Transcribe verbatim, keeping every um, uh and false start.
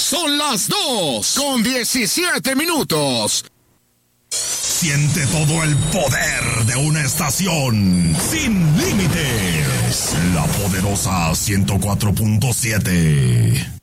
Son las dos con diecisiete minutos. Siente todo el poder de una estación sin límites. La poderosa ciento cuatro punto siete.